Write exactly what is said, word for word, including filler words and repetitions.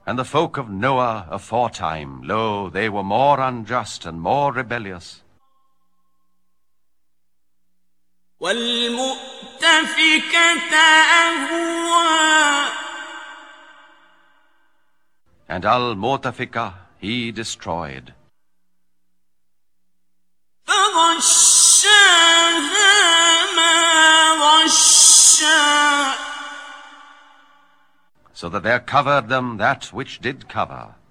And the folk of Noah aforetime, lo, they were more unjust and more rebellious. وَالْمُؤْتَفِكَةَ أَهْوَىٰ. And Al-Mu'tafikah he destroyed. فَغَشَّاهَا مَا غَشَّىٰ. So that there covered them that which did cover.